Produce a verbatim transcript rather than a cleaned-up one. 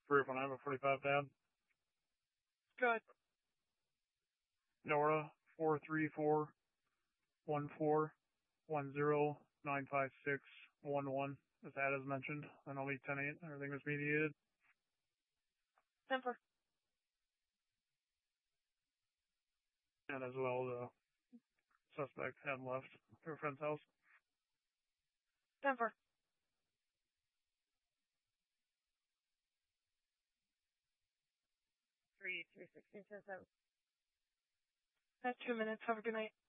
Proof when I have a forty-five tab. Good. Nora four three four one four one zero nine five six one one. As that as mentioned, and I'll be ten eight. Everything was mediated. ten four. And as well, the suspect had left to a friend's house. ten four. Three three sixteen ten seven. That's two minutes. Have a good night.